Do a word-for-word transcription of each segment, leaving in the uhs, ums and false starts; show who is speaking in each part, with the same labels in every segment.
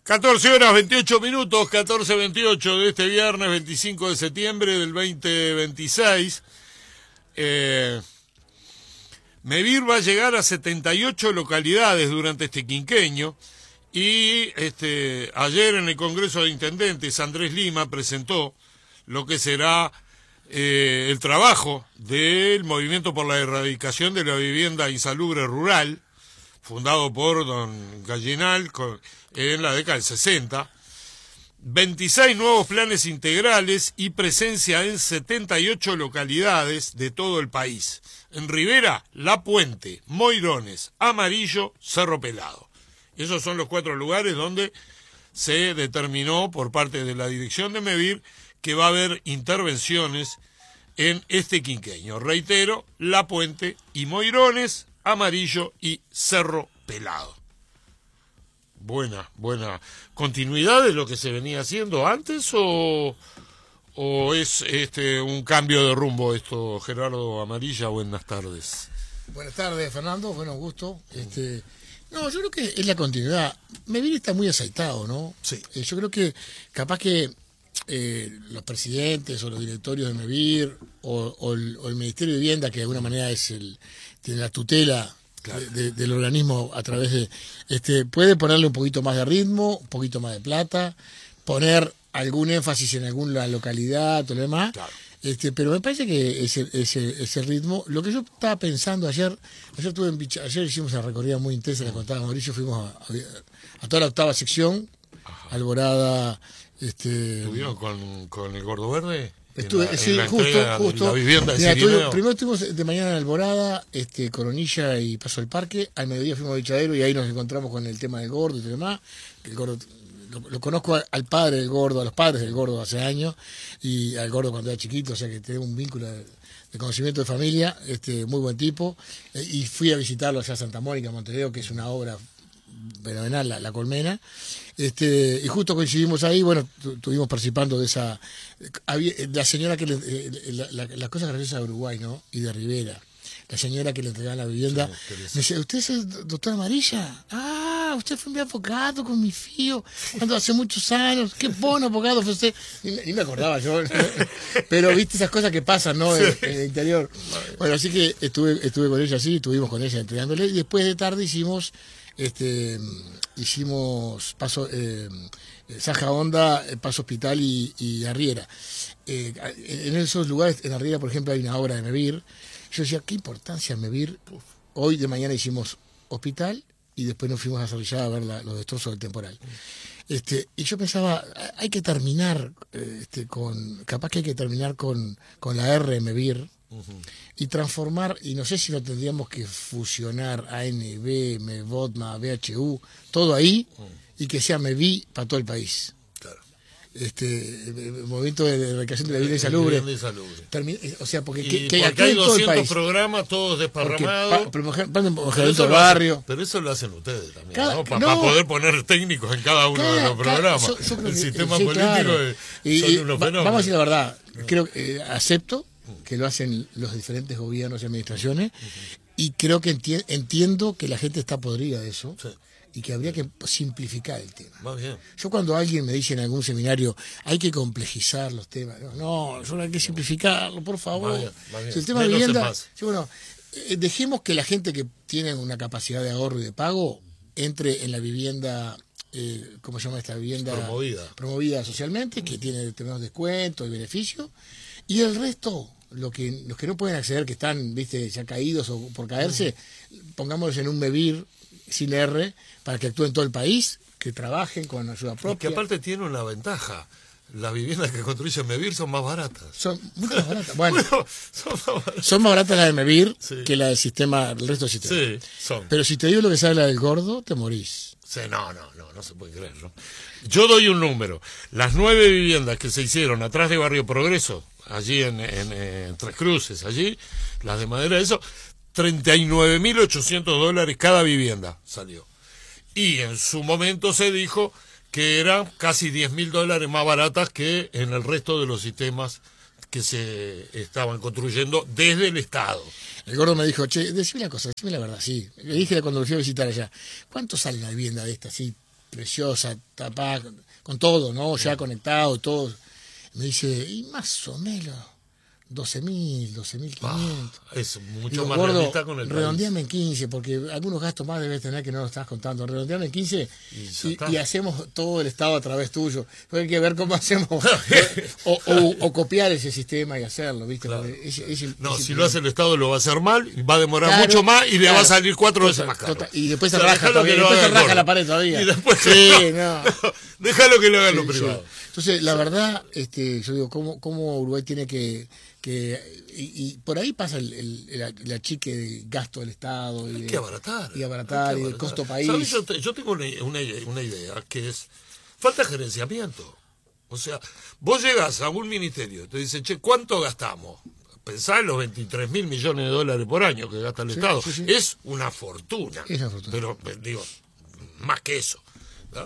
Speaker 1: catorce horas veintiocho minutos, catorce veintiocho de este viernes veinticinco de septiembre del veinte veintiséis. Eh, Mevir va a llegar a setenta y ocho localidades durante este quinquenio y este, ayer en el Congreso de Intendentes Andrés Lima presentó lo que será eh, el trabajo del Movimiento por la Erradicación de la Vivienda Insalubre Rural, fundado por don Gallinal con, en la década del sesenta, veintiséis nuevos planes integrales y presencia en setenta y ocho localidades de todo el país. En Rivera, La Puente, Moirones, Amarillo, Cerro Pelado. Esos son los cuatro lugares donde se determinó por parte de la dirección de Mevir que va a haber intervenciones en este quinquenio. Reitero, La Puente y Moirones, Amarillo y Cerro Pelado. Buena, buena. ¿Continuidad de lo que se venía haciendo antes o, o es este un cambio de rumbo esto, Gerardo Amarilla? Buenas tardes.
Speaker 2: Buenas tardes, Fernando. Bueno, gusto. Este, no, yo creo que es la continuidad. Mevir está muy aceitado, ¿no?
Speaker 1: Sí.
Speaker 2: Eh, yo creo que capaz que eh, los presidentes o los directorios de Mevir o, o, el, o el Ministerio de Vivienda, que de alguna manera es el tiene la tutela, claro, de, de, del organismo a través de este puede ponerle un poquito más de ritmo, un poquito más de plata, poner algún énfasis en alguna localidad, todo lo demás. Claro. Este, pero me parece que ese, ese, ese ritmo, lo que yo estaba pensando ayer, ayer tuve en Picha, ayer hicimos una recorrida muy intensa, le contaba a Mauricio, fuimos a, a, a toda la octava sección, ajá, Alborada, este.
Speaker 1: ¿Estuvieron con, con el Gordo Verde?
Speaker 2: Estuve,
Speaker 1: la,
Speaker 2: sí, justo, justo.
Speaker 1: La vivienda de
Speaker 2: Mira, tuve, primero estuvimos de mañana en Alborada, este, Coronilla y Paso del Parque. Al mediodía fuimos a Bichadero y ahí nos encontramos con el tema del Gordo y demás. El Gordo, lo, lo conozco al padre del Gordo, a los padres del Gordo hace años, y al Gordo cuando era chiquito, o sea que tenemos un vínculo de, de conocimiento de familia, este, muy buen tipo. Eh, y fui a visitarlo allá a Santa Mónica, Montevideo, que es una obra fenomenal, la, la colmena. Este, y justo coincidimos ahí, bueno, estuvimos participando de esa, había, la señora que le, la, la, las cosas graciosas de Uruguay, ¿no? Y de Rivera, la señora que le entregaba la vivienda, sí, me dice, ¿usted es el doctor Amarilla? Ah, usted fue mi abogado con mi tío, cuando hace muchos años, qué bueno abogado fue usted, ni, ni me acordaba yo, pero viste esas cosas que pasan, ¿no? En, en el interior. Bueno, así que estuve, estuve con ella así, estuvimos con ella entregándole, y después de tarde hicimos este hicimos paso eh, Saja Honda, Paso Hospital y, y Arriera. Eh, en esos lugares, en Arriera, por ejemplo, hay una obra de Mevir. Yo decía, ¿qué importancia Mevir? Hoy de mañana hicimos hospital y después nos fuimos a Zorrillada a ver la, los destrozos del temporal. Este, y yo pensaba, hay que terminar este, con, capaz que hay que terminar con, con la R de Mevir. Uh-huh. Y transformar, y no sé si lo tendríamos que fusionar A N B, MEVOTMA, B H U, todo ahí, uh-huh, y que sea MEVI para todo el país. Claro. Este, el movimiento de erradicación de la vivienda insalubre. Termina, o sea, porque, que, que
Speaker 1: porque hay doscientos programas, todos desparramados.
Speaker 2: Pero, barrio.
Speaker 1: Pero eso lo hacen ustedes también, cada, ¿no? Para no, pa poder poner técnicos en cada uno cada, de los programas. Yo, yo el que, sistema sí, político claro. es,
Speaker 2: y,
Speaker 1: son
Speaker 2: y,
Speaker 1: unos
Speaker 2: va,
Speaker 1: fenómenos.
Speaker 2: Vamos a decir la verdad, creo que eh, acepto que lo hacen los diferentes gobiernos y administraciones, uh-huh, y creo que enti entiendo que la gente está podrida de eso, sí, y que habría que simplificar el tema.
Speaker 1: Más bien.
Speaker 2: Yo cuando alguien me dice en algún seminario hay que complejizar los temas, no, no solo hay que simplificarlo, por favor. Más bien, más bien. Si el tema de vivienda, sí, bueno, eh, dejemos que la gente que tiene una capacidad de ahorro y de pago entre en la vivienda, eh, ¿cómo se llama esta vivienda?
Speaker 1: Promovida.
Speaker 2: Promovida socialmente, que tiene determinados descuentos y beneficios. Y el resto, lo que, los que no pueden acceder, que están, viste, ya caídos o por caerse, uh-huh, pongámoslos en un Mevir sin R, para que actúen en todo el país, que trabajen con ayuda propia.
Speaker 1: Y que aparte tiene una ventaja. Las viviendas que construye Mevir son más baratas.
Speaker 2: Son mucho más baratas. Bueno,
Speaker 1: bueno son, más baratas.
Speaker 2: son más baratas las de Mevir, sí, que las del sistema, el resto del sistema.
Speaker 1: Sí, son.
Speaker 2: Pero si te digo lo que sabe la del Gordo, te morís.
Speaker 1: Sí, no, no, no, no se puede creer, ¿no? Yo doy un número. Las nueve viviendas que se hicieron atrás de Barrio Progreso, allí en, en, en Tres Cruces, allí, las de madera, eso, treinta y nueve mil ochocientos dólares cada vivienda salió. Y en su momento se dijo que eran casi diez mil dólares más baratas que en el resto de los sistemas que se estaban construyendo desde el Estado.
Speaker 2: El Gordo me dijo, che, decime una cosa, decime la verdad, sí. Le dije cuando lo fui a visitar allá, ¿cuánto sale una vivienda de esta, así, preciosa, tapada, con todo, ¿no? Ya conectado, todo. Me dice, y más o menos doce mil, doce mil quinientos.
Speaker 1: Ah, es mucho
Speaker 2: Digo,
Speaker 1: más
Speaker 2: gordo,
Speaker 1: realista con el
Speaker 2: redondeame en quince, porque algunos gastos más debes tener que no lo estás contando. Redondeame en quince
Speaker 1: y,
Speaker 2: y, y hacemos todo el Estado a través tuyo. Pero hay que ver cómo hacemos. o, o, o copiar ese sistema y hacerlo, ¿viste?
Speaker 1: Claro,
Speaker 2: es,
Speaker 1: claro.
Speaker 2: es, es,
Speaker 1: no,
Speaker 2: es
Speaker 1: si lo hace el Estado lo va a hacer mal, va a demorar
Speaker 2: claro,
Speaker 1: mucho más y le
Speaker 2: claro,
Speaker 1: va a salir cuatro veces
Speaker 2: total,
Speaker 1: más caro.
Speaker 2: Total, y después se
Speaker 1: o sea,
Speaker 2: raja todavía,
Speaker 1: que
Speaker 2: después se raja
Speaker 1: gordo.
Speaker 2: la pared todavía.
Speaker 1: Y después
Speaker 2: sí, no.
Speaker 1: Déjalo que lo haga en
Speaker 2: Sí,
Speaker 1: lo privado.
Speaker 2: sí. Entonces, la verdad, este, yo digo, ¿cómo, cómo Uruguay tiene que... que y, y por ahí pasa el, el, el, el achique del gasto del Estado. Y
Speaker 1: Hay
Speaker 2: de,
Speaker 1: que abaratar.
Speaker 2: Y abaratar,
Speaker 1: que
Speaker 2: y del costo país.
Speaker 1: ¿Sabes? Yo, te, yo tengo una, una, una idea que es, falta gerenciamiento. O sea, vos llegás a un ministerio, te dicen, che, ¿cuánto gastamos? Pensá en los veintitrés mil millones de dólares por año que gasta el
Speaker 2: sí,
Speaker 1: Estado.
Speaker 2: Sí, sí.
Speaker 1: Es una fortuna.
Speaker 2: Es una fortuna.
Speaker 1: Pero, digo, más que eso. ¿No?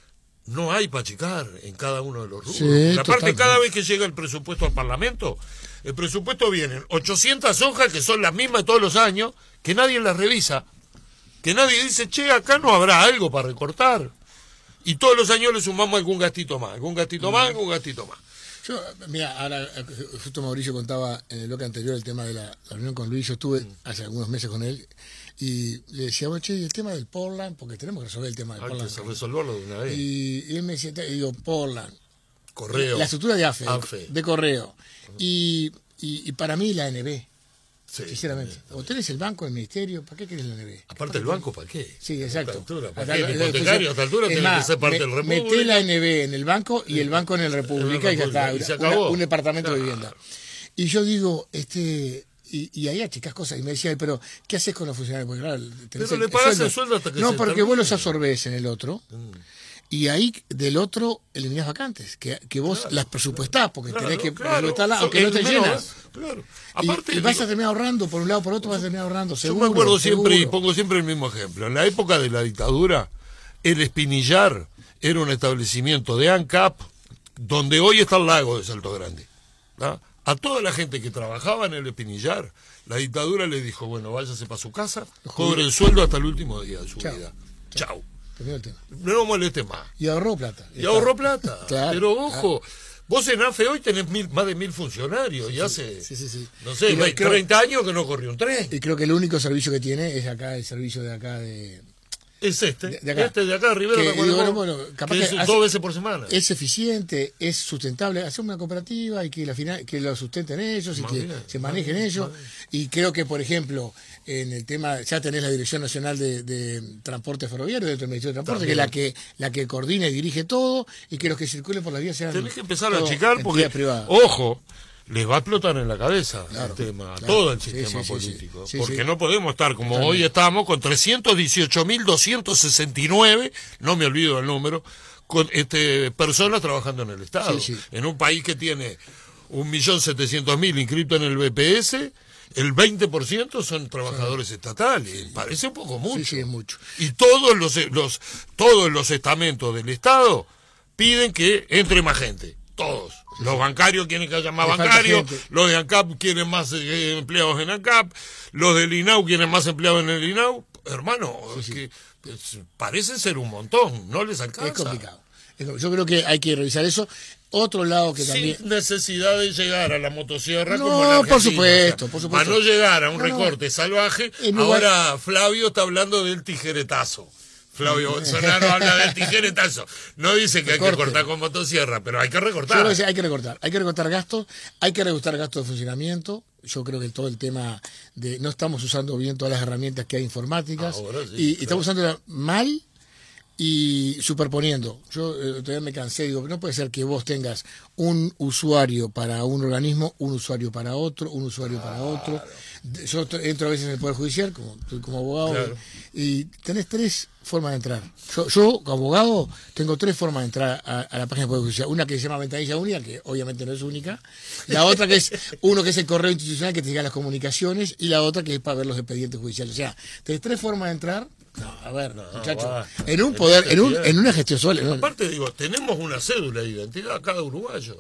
Speaker 1: No hay para achicar en cada uno de los rubros.
Speaker 2: Sí,
Speaker 1: aparte, cada vez que llega el presupuesto al Parlamento, el presupuesto vienen ochocientas hojas que son las mismas todos los años, que nadie las revisa, que nadie dice, che, acá no habrá algo para recortar. Y todos los años le sumamos algún gastito más, algún gastito más, algún gastito más.
Speaker 2: Yo, mira, ahora justo Mauricio contaba en el bloque anterior el tema de la, la reunión con Luis. Yo estuve mm. hace algunos meses con él y le decía, bueno, che, el tema del Portland, porque tenemos que resolver el tema del
Speaker 1: Hay
Speaker 2: Portland.
Speaker 1: que resolverlo de una vez.
Speaker 2: Y, y él me decía, y digo, Portland,
Speaker 1: correo,
Speaker 2: la estructura de A F E,
Speaker 1: AFE.
Speaker 2: de correo, y, y, y para mí la N B.
Speaker 1: Sí,
Speaker 2: sinceramente. O tenés el banco, el ministerio, ¿para qué querés la N B?
Speaker 1: Aparte el banco, ¿para qué?
Speaker 2: Sí, exacto.
Speaker 1: A esta altura, ¿para
Speaker 2: a
Speaker 1: qué? El hipotecario a esta altura tiene
Speaker 2: más,
Speaker 1: que ser parte
Speaker 2: me,
Speaker 1: del República.
Speaker 2: Meté la N B en el banco y el banco en el República y ya está.
Speaker 1: Y se
Speaker 2: Una,
Speaker 1: acabó.
Speaker 2: un departamento
Speaker 1: Claro.
Speaker 2: de vivienda. Y yo digo, este... Y, y ahí achicás cosas. Y me decía él, pero ¿qué haces con los funcionarios? Porque claro, tenés
Speaker 1: Pero
Speaker 2: el,
Speaker 1: le pagás
Speaker 2: sueldo.
Speaker 1: el sueldo hasta que
Speaker 2: No,
Speaker 1: se
Speaker 2: porque
Speaker 1: termine.
Speaker 2: vos los absorbés en el otro.
Speaker 1: Mm.
Speaker 2: Y ahí del otro eliminás vacantes, que, que vos
Speaker 1: Claro,
Speaker 2: las presupuestás, porque
Speaker 1: claro,
Speaker 2: tenés que
Speaker 1: claro.
Speaker 2: presupuestarlas,
Speaker 1: So-
Speaker 2: aunque no
Speaker 1: el
Speaker 2: te
Speaker 1: menos-
Speaker 2: llenas.
Speaker 1: Claro.
Speaker 2: Y-
Speaker 1: Aparte,
Speaker 2: y, vas
Speaker 1: digo,
Speaker 2: a terminar ahorrando, por un lado por otro vas a terminar ahorrando,
Speaker 1: yo
Speaker 2: seguro.
Speaker 1: me acuerdo siempre y
Speaker 2: seguro.
Speaker 1: pongo siempre el mismo ejemplo. En la época de la dictadura, el Espinillar era un establecimiento de ANCAP donde hoy está el lago de Salto Grande. ¿tá? A toda la gente que trabajaba en el Espinillar, la dictadura le dijo, bueno, váyase para su casa, cobre el sueldo hasta el último día de su
Speaker 2: Chao.
Speaker 1: vida. Chau.
Speaker 2: Terminó el tema.
Speaker 1: No moleste más.
Speaker 2: Y ahorró plata.
Speaker 1: Y ahorró plata.
Speaker 2: Claro,
Speaker 1: Pero ojo, vos en AFE hoy tenés mil, más de mil funcionarios y hace,
Speaker 2: Sí, sí, sí.
Speaker 1: no sé,
Speaker 2: Y lo- creo-
Speaker 1: treinta años que no corrió un tren.
Speaker 2: Y creo que el único servicio que tiene es acá, el servicio de acá de...
Speaker 1: Es este,
Speaker 2: De- de acá.
Speaker 1: este de acá, Rivera
Speaker 2: Que,
Speaker 1: Tacuarembó,
Speaker 2: digo, bueno, capaz
Speaker 1: que
Speaker 2: que
Speaker 1: es
Speaker 2: hace-
Speaker 1: dos veces por semana.
Speaker 2: Es eficiente, es sustentable. Hacer una cooperativa y que la final, que lo sustenten ellos y
Speaker 1: Más
Speaker 2: que
Speaker 1: bien,
Speaker 2: se
Speaker 1: más
Speaker 2: manejen
Speaker 1: bien,
Speaker 2: ellos.
Speaker 1: más bien.
Speaker 2: Y creo que, por ejemplo, en el tema, ya tenés la Dirección Nacional de, de Transporte Ferroviario dentro del Ministerio de Transporte, que es la que la que coordina y dirige todo y que los que circulen por las vías sean
Speaker 1: Tenés que empezar a
Speaker 2: todo
Speaker 1: achicar porque,
Speaker 2: entidades privadas.
Speaker 1: ojo, les va a explotar en la cabeza
Speaker 2: Claro,
Speaker 1: el tema, a
Speaker 2: claro.
Speaker 1: todo el
Speaker 2: Sí,
Speaker 1: sistema
Speaker 2: sí, sí,
Speaker 1: político.
Speaker 2: sí. Sí,
Speaker 1: porque
Speaker 2: sí.
Speaker 1: no podemos estar como
Speaker 2: Totalmente.
Speaker 1: hoy estamos con trescientos dieciocho mil doscientos sesenta y nueve, no me olvido el número, con este personas trabajando en el Estado.
Speaker 2: Sí, sí.
Speaker 1: En un país que tiene un millón setecientos mil inscritos en el B P S, el veinte por ciento son trabajadores estatales. Parece un poco mucho.
Speaker 2: Sí, sí, es mucho.
Speaker 1: Y todos los, los, todos los estamentos del Estado piden que entre más gente. Todos. Los bancarios quieren que haya más
Speaker 2: Le falta
Speaker 1: bancarios,
Speaker 2: gente.
Speaker 1: los de ANCAP quieren más eh, empleados en ANCAP, los del INAU quieren más empleados en el INAU. Hermano, es que es- parecen ser un montón, no les alcanza.
Speaker 2: Es complicado. Es complicado. Yo creo que hay que revisar eso. Otro lado que también...
Speaker 1: Sin necesidad de llegar a la motosierra
Speaker 2: No,
Speaker 1: como en Argentina.
Speaker 2: por supuesto,
Speaker 1: O sea,
Speaker 2: por supuesto.
Speaker 1: Para no llegar a un
Speaker 2: No, no.
Speaker 1: recorte salvaje,
Speaker 2: En lugar-
Speaker 1: ahora Flavio está hablando del tijeretazo. Flavio Bolsonaro habla del tijeretazo. No dice que hay que
Speaker 2: Recorte.
Speaker 1: cortar con motosierra, pero hay que
Speaker 2: Yo
Speaker 1: recortar.
Speaker 2: creo que sí, hay que recortar, hay que recortar gastos, hay que recortar gastos de funcionamiento. Yo creo que todo el tema de no estamos usando bien todas las herramientas que hay informáticas
Speaker 1: Ahora sí,
Speaker 2: y, y
Speaker 1: claro.
Speaker 2: estamos usándolas mal y superponiendo. Yo eh, todavía me cansé, digo, no puede ser que vos tengas un usuario para un organismo, un usuario para otro, un usuario para otro. De- Yo t- entro a veces en el Poder Judicial, como, estoy como abogado,
Speaker 1: Claro.
Speaker 2: y, y tenés tres formas de entrar. Yo, yo, como abogado, tengo tres formas de entrar a, a la página del Poder Judicial. Una que se llama ventanilla única, que obviamente no es única. La otra que es, uno que es el correo institucional que te llega las comunicaciones, y la otra que es para ver los expedientes judiciales. O sea, tenés tres formas de entrar. No, a ver, muchachos,
Speaker 1: va.
Speaker 2: en un poder, en, un, en una gestión sola. ¿no?
Speaker 1: Aparte, digo, tenemos una cédula de identidad cada uruguayo.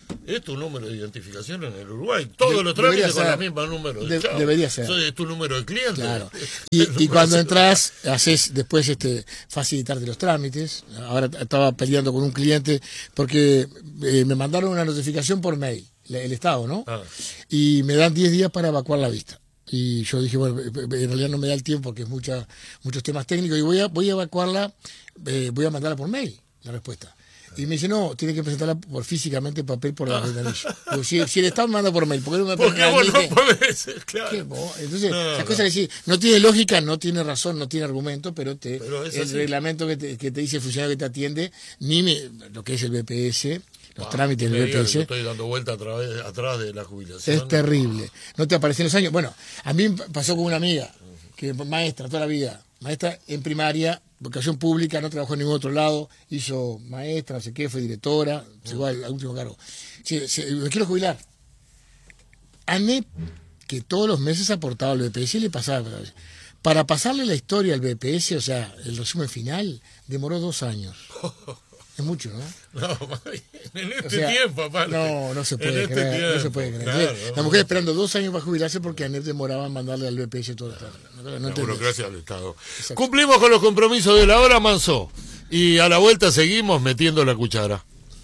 Speaker 1: Es tu número de identificación en el Uruguay. Todos
Speaker 2: De,
Speaker 1: los trámites con
Speaker 2: ser,
Speaker 1: el mismo número.
Speaker 2: De, debería ser.
Speaker 1: Eso es tu número de cliente.
Speaker 2: Claro. Y, y cuando entras, haces después este facilitarte los trámites. Ahora estaba peleando con un cliente porque eh, me mandaron una notificación por mail, el Estado, ¿no? Ah. Y me dan diez días para evacuar la vista. Y yo dije, bueno, en realidad no me da el tiempo porque es mucha, muchos temas técnicos y voy a, voy a evacuarla, eh, voy a mandarla por mail, la respuesta. Y me dice, no, tiene que presentarla por físicamente papel por la ventanilla. Digo, si, si el Estado me manda por mail, ¿por qué no me
Speaker 1: ¿Por qué vos no podés? Claro.
Speaker 2: ¿Qué, vos? Entonces, no, esas no. cosas que sí, no tiene lógica, no tiene razón, no tiene argumento, pero, te, pero el así. reglamento que te, que te dice el funcionario que te atiende, ni me, lo que es el B P S, los ah, trámites del B P S.
Speaker 1: Estoy dando vuelta a través, atrás de la jubilación.
Speaker 2: Es terrible. No te aparecen los años. Bueno, a mí pasó con una amiga, que maestra toda la vida, maestra en primaria, vocación pública, no trabajó en ningún otro lado, hizo maestra, no sé qué, fue directora, llegó al, al último cargo. Sí, sí, me quiero jubilar. ANEP, que todos los meses aportaba al B P S, le pasaba. Para pasarle la historia al B P S, o sea, el resumen final, demoró dos años. Es mucho, ¿no?
Speaker 1: No, en este o sea, tiempo, aparte.
Speaker 2: No, no se puede
Speaker 1: este
Speaker 2: creer.
Speaker 1: Tiempo,
Speaker 2: no se puede creer.
Speaker 1: Claro,
Speaker 2: la mujer esperando dos años para jubilarse porque ANEP demoraba en mandarle al B P S todo el tiempo.
Speaker 1: No, no la burocracia del Estado. Exacto. Cumplimos con los compromisos de la hora, Manso. Y a la vuelta seguimos metiendo la cuchara.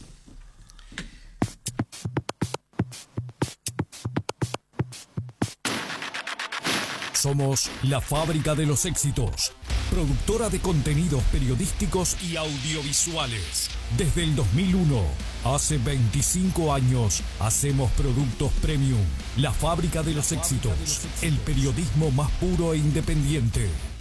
Speaker 3: Somos la fábrica de los éxitos, productora de contenidos periodísticos y audiovisuales. Desde el dos mil uno, hace veinticinco años, hacemos productos premium. La fábrica de los éxitos, el periodismo más puro e independiente.